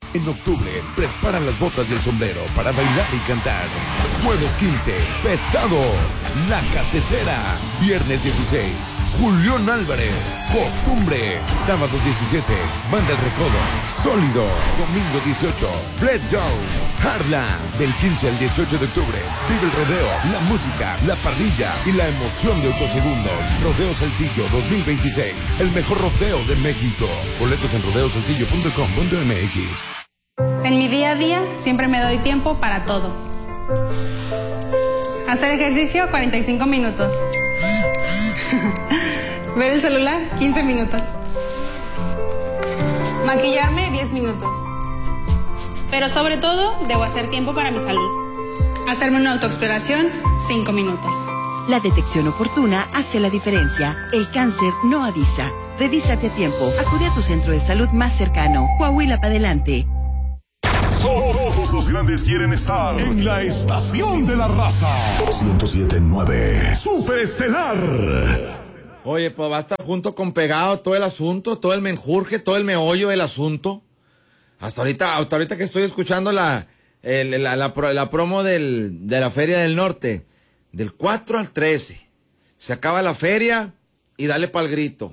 En octubre, prepara las botas y el sombrero para bailar y cantar. Jueves 15, Pesado, La Casetera. Viernes 16, Julián Álvarez, Costumbre. Sábado 17, Banda El Recodo, Sólido. Domingo 18, Bled Down, Harla. Del 15 al 18 de octubre, vive el rodeo, la música, la parrilla y la emoción de 8 segundos. Rodeo Saltillo 2026, el mejor rodeo de México. Boletos en rodeosaltillo.com.mx. En mi día a día siempre me doy tiempo para todo. Hacer ejercicio 45 minutos. Ver el celular 15 minutos. Maquillarme 10 minutos. Pero sobre todo debo hacer tiempo para mi salud. Hacerme una autoexploración 5 minutos. La detección oportuna hace la diferencia. El cáncer no avisa. Revísate a tiempo. Acude a tu centro de salud más cercano. Coahuila para adelante. Todos los grandes quieren estar en la estación de la raza. 107.9 Superestelar. Oye, pues va a estar junto con pegado todo el asunto, todo el menjurje, todo el meollo del asunto. Hasta ahorita que estoy escuchando la promo de la Feria del Norte, del 4 al 13. Se acaba la feria y dale pa'l grito.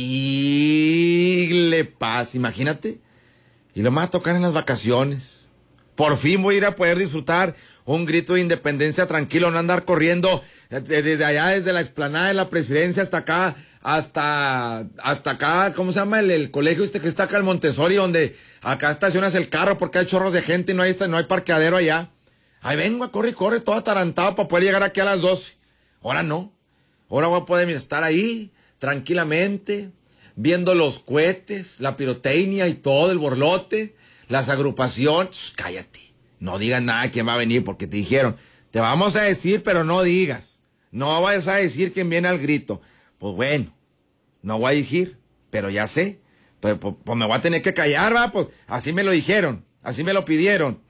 Y le pasa, imagínate. Y lo más a tocar en las vacaciones. Por fin voy a ir a poder disfrutar un grito de independencia tranquilo, no andar corriendo desde allá, desde la explanada de la Presidencia hasta acá, hasta acá, ¿cómo se llama? El colegio que está acá en Montessori, donde acá estacionas el carro porque hay chorros de gente y no hay parqueadero allá. Ahí vengo, corre, todo atarantado para poder llegar aquí a las 12. Ahora no. Ahora voy a poder estar ahí tranquilamente, viendo los cohetes, la pirotecnia y todo, el borlote, las agrupaciones. Cállate, no digas nada quién va a venir porque te dijeron, te vamos a decir, pero no digas, no vayas a decir quién viene al grito. Pues bueno, no voy a decir, pero ya sé, pues me voy a tener que callar, va, pues así me lo dijeron, así me lo pidieron.